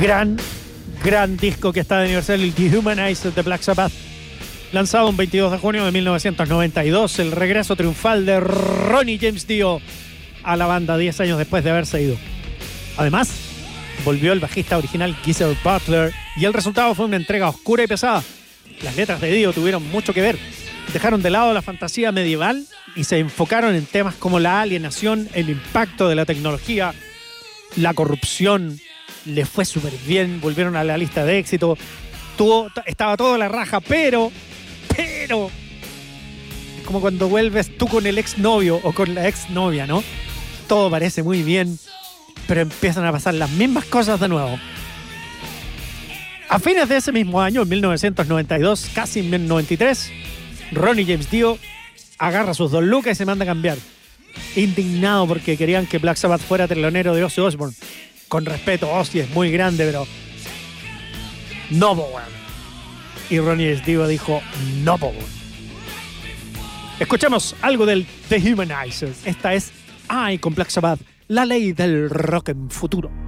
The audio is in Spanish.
gran disco que está de aniversario, el Dehumanizer de Black Sabbath, lanzado un 22 de junio de 1992, el regreso triunfal de Ronnie James Dio a la banda 10 años después de haberse ido. Además, volvió el bajista original Geezer Butler y el resultado fue una entrega oscura y pesada. Las letras de Dio tuvieron mucho que ver. Dejaron de lado la fantasía medieval y se enfocaron en temas como la alienación, el impacto de la tecnología, la corrupción. Le fue súper bien, volvieron a la lista de éxito. Estaba todo a la raja, pero es como cuando vuelves tú con el exnovio o con la exnovia, ¿no? Todo parece muy bien, pero empiezan a pasar las mismas cosas de nuevo. A fines de ese mismo año, en 1992, casi en 1993, Ronnie James Dio agarra sus 2 lucas y se manda a cambiar. Indignado porque querían que Black Sabbath fuera telonero de Ozzy Osbourne. Con respeto, Ozzy es muy grande, pero no, po, weón. Y Ronnie James Dio dijo, no, po, weón. Escuchamos algo del The Humanizer. Esta es I con Black Sabbath, la ley del rock en futuro.